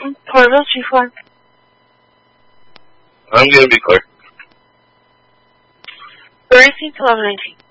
Porterville, Chief 1. I'm going to be clear. Received 1119.